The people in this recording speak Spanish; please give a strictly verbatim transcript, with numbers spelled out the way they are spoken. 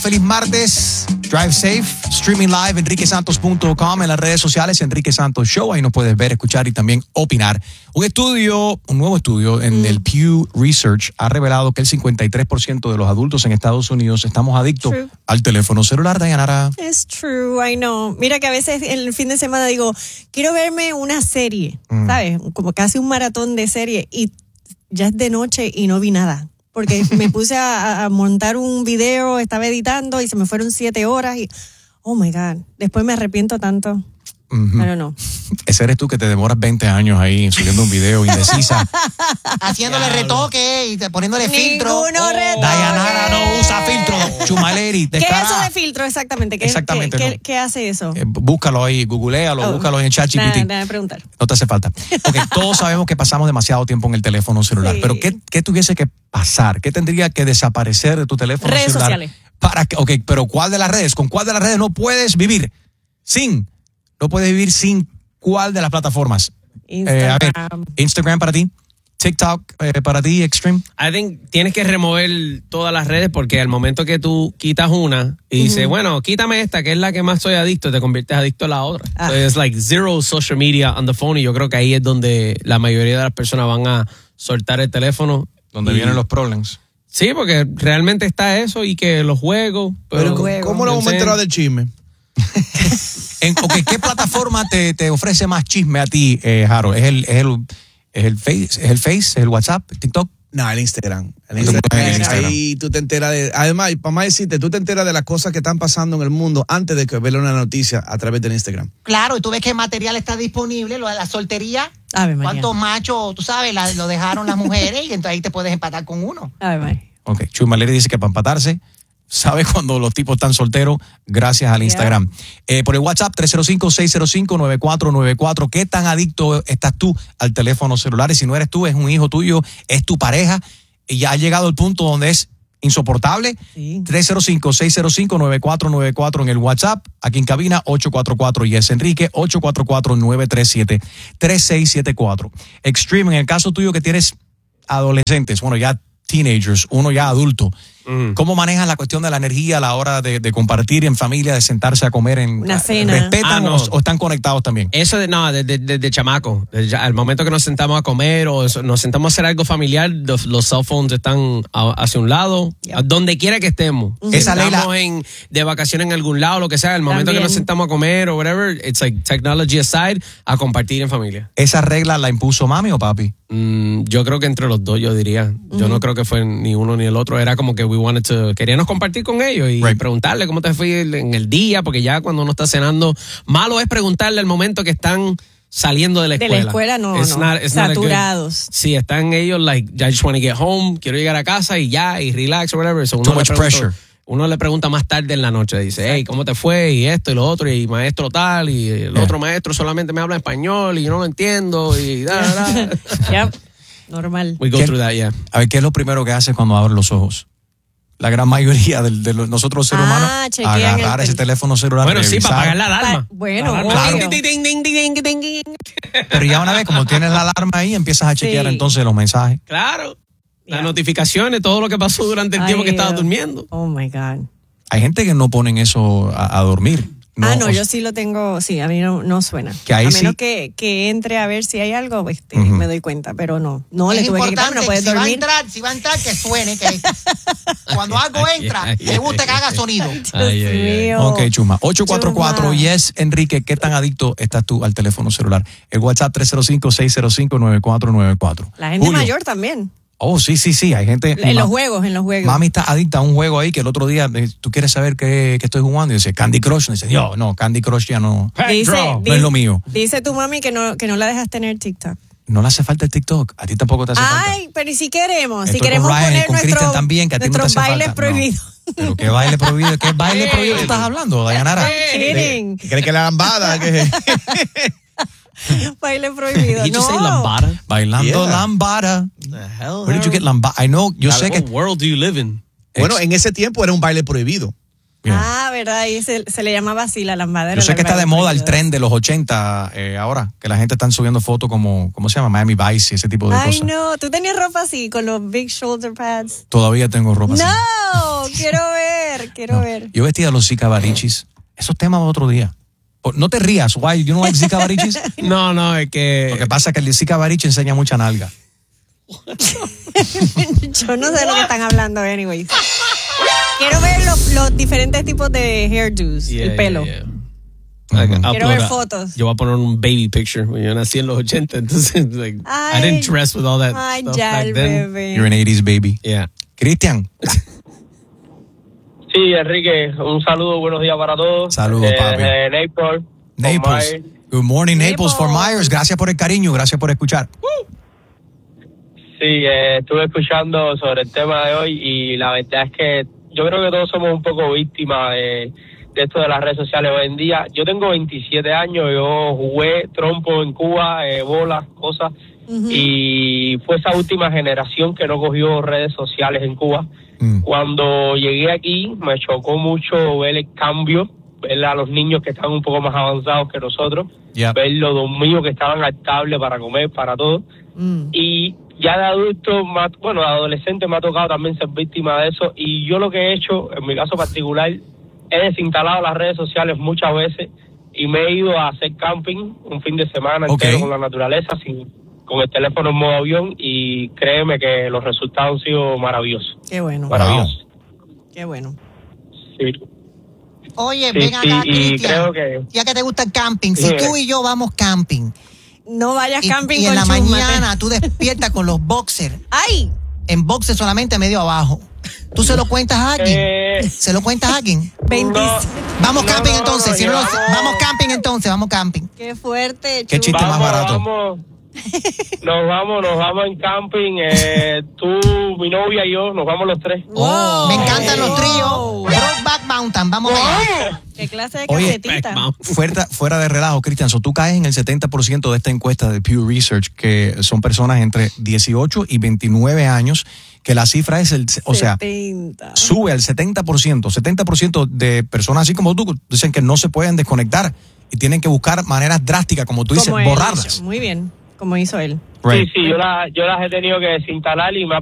Feliz martes, drive safe, streaming live, enrique santos punto com, en las redes sociales, Enrique Santos Show, ahí nos puedes ver, escuchar y también opinar. Un estudio, un nuevo estudio en mm. el Pew Research ha revelado que el cincuenta y tres por ciento de los adultos en Estados Unidos estamos adictos true. al teléfono celular, Dayanara. Es true, I know. Mira que a veces el fin de semana digo, quiero verme una serie, mm. ¿sabes? Como casi un maratón de serie y ya es de noche y no vi nada. Porque me puse a, a montar un video, estaba editando y se me fueron siete horas y, oh my God, después me arrepiento tanto. Uh-huh. Pero no. Ese eres tú que te demoras veinte años ahí subiendo un video indecisa. Haciéndole retoque y poniéndole filtro. Ninguno oh. retoque. Dayanara no usa filtro. Chumaleri. ¿Qué es eso de filtro exactamente? ¿Qué, exactamente. ¿qué, no. qué, ¿Qué hace eso? Eh, búscalo ahí, googlealo, oh. búscalo en el chat G P T. Nada, nada, preguntar. No te hace falta. Okay, todos sabemos que pasamos demasiado tiempo en el teléfono celular, sí. pero ¿qué, ¿qué tuviese que pasar? ¿Qué tendría que desaparecer de tu teléfono redes celular? Redes sociales. Para que, ok, pero ¿cuál de las redes? ¿Con cuál de las redes no puedes vivir? Sin. No puedes vivir sin cuál de las plataformas. Instagram. Eh, a ver, Instagram para ti. TikTok eh, para ti, Extreme. I think tienes que remover todas las redes porque al momento que tú quitas una y uh-huh. dices, bueno, quítame esta que es la que más soy adicto, te conviertes adicto a la otra. Ah. So it's like zero social media on the phone y yo creo que ahí es donde la mayoría de las personas van a soltar el teléfono. Donde y, vienen los problemas. Sí, porque realmente está eso y que los juegos. Pero, pero ¿cómo lo vamos a enterar del chisme? en, okay, ¿qué plataforma te, te ofrece más chisme a ti, eh, Harold? ¿Es el, es el ¿Es el Face? ¿Es el Face? ¿Es el WhatsApp? ¿TikTok? No, el Instagram. El Instagram. El Instagram. Ahí tú te enteras de... Además, para más decirte, tú te enteras de las cosas que están pasando en el mundo antes de que veas una noticia a través del Instagram. Claro, y tú ves qué material está disponible, lo de la soltería. A ver, María. ¿Cuántos machos, tú sabes, la, lo dejaron las mujeres y entonces ahí te puedes empatar con uno? A ver, María. Ok, Chumaleri dice que para empatarse... ¿Sabes cuando los tipos están solteros? Gracias al Instagram. Yeah. Eh, por el WhatsApp, tres cero cinco, seis cero cinco, nueve cuatro nueve cuatro. ¿Qué tan adicto estás tú al teléfono celular? Y si no eres tú, es un hijo tuyo, es tu pareja. Y ya ha llegado el punto donde es insoportable. Sí. tres cero cinco, seis cero cinco, nueve cuatro nueve cuatro en el WhatsApp. Aquí en cabina, ocho cuatro cuatro y es Enrique, ocho cuatro cuatro, nueve tres siete, tres seis siete cuatro. Extreme, en el caso tuyo que tienes adolescentes, bueno, ya teenagers, uno ya adulto. Mm. ¿Cómo manejan la cuestión de la energía a la hora de, de compartir en familia, de sentarse a comer en una cena? ¿Respetan ah, no. o, o están conectados también? Eso de no, desde de, de, de chamaco. Desde, al momento que nos sentamos a comer o nos sentamos a hacer algo familiar, los, los cell phones están a, hacia un lado, yep. donde quiera que estemos. Uh-huh. Esa estamos la... en, de vacaciones en algún lado, lo que sea, al momento también. que nos sentamos a comer o whatever, it's like technology aside, a compartir en familia. ¿Esa regla la impuso mami o papi? Mm, yo creo que entre los dos, yo diría. Uh-huh. Yo no creo que fue ni uno ni el otro. Era como que we wanted to, queríamos compartir con ellos y right. preguntarle cómo te fue en el día, porque ya cuando uno está cenando, malo es preguntarle al momento que están saliendo de la escuela. De la escuela no, it's no. Not, it's saturados. Sí, están ellos like, I just want to get home, quiero llegar a casa y ya, y relax o whatever. So uno Too much pregunta, pressure. Uno le pregunta más tarde en la noche, dice, hey, ¿cómo te fue? Y esto y lo otro, y maestro tal, y el yeah. otro maestro solamente me habla español y yo no lo entiendo, y da, da, da. Yep. Normal. We go ¿Qué, through that, yeah. A ver, ¿qué es lo primero que haces cuando abres los ojos? La gran mayoría de, de los, nosotros los seres ah, humanos agarrar el ese teléfono celular. Bueno, revisar. sí, para apagar la alarma. Pa- bueno, la claro. Pero ya una vez, como tienes la alarma ahí, empiezas a chequear sí. entonces los mensajes. Claro. Yeah. Las notificaciones, todo lo que pasó durante el Ay, tiempo que estabas durmiendo. Oh, my God. Hay gente que no ponen eso a, a dormir. No, ah, no, yo sí lo tengo, sí, a mí no, no suena. Que ahí a menos sí. que, que entre a ver si hay algo, este, uh-huh. me doy cuenta, pero no. No, es le tuve que quitar, no puedes si dormir. Va a entrar, si va a entrar, que suene, que cuando algo entra, le gusta que haga sonido. Ay, ay, ay. Ok, Chuma. ocho cuatro cuatro, yes, Enrique, ¿qué tan adicto estás tú al teléfono celular? El WhatsApp tres cero cinco, seis cero cinco, nueve cuatro nueve cuatro. La gente Julio. mayor también. Oh, sí, sí, sí, hay gente... En ma- los juegos, en los juegos. Mami está adicta a un juego ahí que el otro día, tú quieres saber qué, qué estoy jugando, y dice Candy Crush, y dice, yo, no, Candy Crush ya no, dice, no dice, es lo mío. Dice tu mami que no, que no la dejas tener TikTok. No le hace falta el TikTok, a ti tampoco te hace Ay, falta. Ay, pero ¿y si queremos? Estoy si queremos con Ryan, poner con nuestro, también, que a ti no te nuestros hace bailes falta. prohibidos. No. ¿Pero qué baile prohibido? ¿Qué baile prohibido tú estás hablando, Dayanara? Kidding. ¿Crees que la lambada? ¿Qué? Baile prohibido. Did you no. say lambada? Bailando Yeah. lambada. The hell? Where did you get lambada? I know, yo What sé que... world do you live in? Bueno, en ese tiempo era un baile prohibido. Bien. Ah, verdad, y se, se le llamaba así la lambadera. Yo sé que está de moda el tren. tren de los ochenta eh, ahora, que la gente está subiendo fotos como, ¿cómo se llama? Miami Vice y ese tipo de Ay, cosas. no, tú tenías ropa así, con los big shoulder pads. Todavía tengo ropa así. No, quiero ver, quiero No. ver. Yo vestía los Zika Barichis. Esos temas de otro día. O- No te rías, why? You know like Zika Barichis? No, no, es que... Lo que pasa es que el Zika Barichi enseña mucha nalga. Yo no sé de lo que están hablando, anyways. Quiero ver los, los diferentes tipos de hairdos, Yeah, el pelo. yeah, yeah. Like, Quiero upload ver a- fotos. Yo voy a poner un baby picture. Yo nací en los ochenta, entonces like, I Ay. didn't dress with all that Ay, stuff ya back el then. bebé. You're an eighties baby. Yeah. Cristian, Sí, Enrique, un saludo, buenos días para todos. Saludos, Eh, papi. eh, Naples. Naples. Myers. Good morning, Naples, Naples. for Myers. Gracias por el cariño, gracias por escuchar. Sí, eh, estuve escuchando sobre el tema de hoy y la verdad es que yo creo que todos somos un poco víctimas de, de esto de las redes sociales hoy en día. Yo tengo veintisiete años, yo jugué trompo en Cuba, eh, bolas, cosas, y fue esa última generación que no cogió redes sociales en Cuba. Mm. Cuando llegué aquí me chocó mucho ver el cambio, ver a los niños que están un poco más avanzados que nosotros, Yep. ver los dos míos que estaban al tablet para comer, para todo. Mm. Y ya de adulto, me ha- bueno, de adolescente me ha tocado también ser víctima de eso. Y yo lo que he hecho, en mi caso particular, he desinstalado las redes sociales muchas veces y me he ido a hacer camping un fin de semana Ok. entero con la naturaleza, sin, con el teléfono en modo avión, y créeme que los resultados han sido maravillosos. Qué bueno, Maravillosos. qué bueno. Sí. Oye, Sí, ven acá, sí, y Cristian. creo que- Ya que te gusta el camping, si Sí. tú y yo vamos camping No vayas y, camping y en con la chúmate. mañana tú despiertas con los boxers, ¡Ay! en boxers solamente medio abajo, ¿tú se lo cuentas a alguien? Eh, ¿Se lo cuentas a alguien? veintiséis. Vamos No, camping no, entonces, no, si no, llevamos- vamos camping entonces, vamos camping. ¡Qué fuerte! Qué Chu. chiste más barato. Vamos, nos vamos, nos vamos en camping. Eh, tú, mi novia y yo, nos vamos los tres. Wow. Me encantan los Wow. tríos. Brokeback Mountain, vamos allá. ¿Qué clase de Oye, casetita? Fuera, fuera de relajo, Cristian, so tú caes en el setenta por ciento de esta encuesta de Pew Research, que son personas entre dieciocho y veintinueve años, que la cifra es el, o sea, setenta. sube al setenta por ciento. setenta por ciento de personas así como tú dicen que no se pueden desconectar y tienen que buscar maneras drásticas, como tú dices, Como él borrarlas. hizo. Muy bien, como hizo él. Right. Sí, sí, yo, la, yo las he tenido que desinstalar y me ha